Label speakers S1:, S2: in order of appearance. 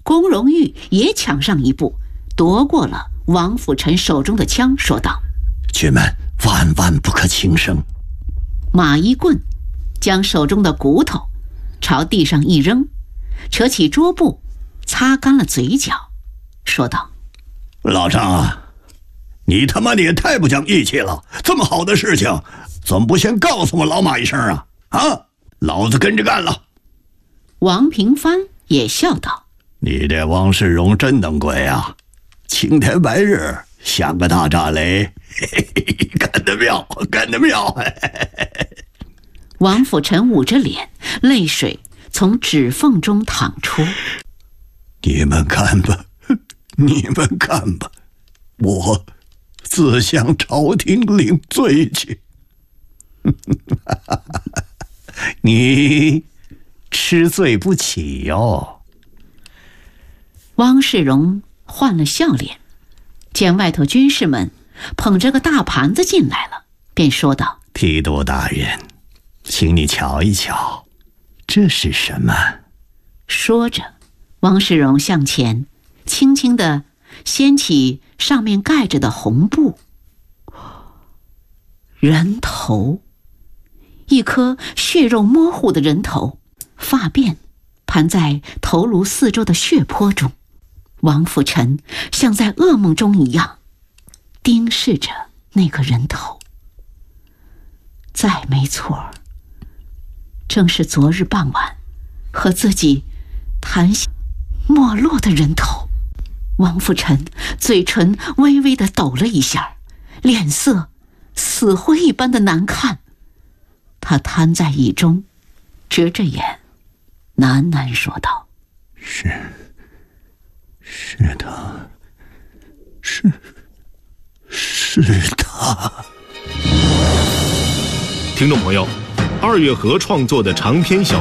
S1: 龚荣玉也抢上一步，夺过了王辅臣手中的枪，说道：
S2: 军们万万不可轻生。
S1: 马一棍将手中的骨头朝地上一扔，扯起桌布擦干了嘴角，说道：
S2: 老张啊，你他妈的也太不讲义气了，这么好的事情怎么不先告诉我老马一声啊？老子跟着干了。
S1: 王平藩也笑道：
S2: 你这王世荣真能鬼啊，青天白日像个大炸雷，嘿嘿，干得妙，干得妙。
S1: 王辅臣捂着脸，泪水从指缝中淌出。
S2: 你们看吧，你们看吧，我自向朝廷领罪去。你吃罪不起哟。
S1: 汪世荣换了笑脸，见外头军士们捧着个大盘子进来了，便说道：
S2: 提督大人，请你瞧一瞧，这是什么？
S1: 说着，汪世荣向前轻轻地掀起上面盖着的红布。人头，一颗血肉模糊的人头，发辫盘在头颅四周的血泊中。王辅臣像在噩梦中一样盯视着那个人头。再没错，正是昨日傍晚和自己谈笑没落的人头。王辅臣嘴唇微微地抖了一下，脸色死灰一般的难看。他瘫在椅中，遮着眼，喃喃说道：
S2: 是他，是他。
S3: 听众朋友，2月河创作的长篇小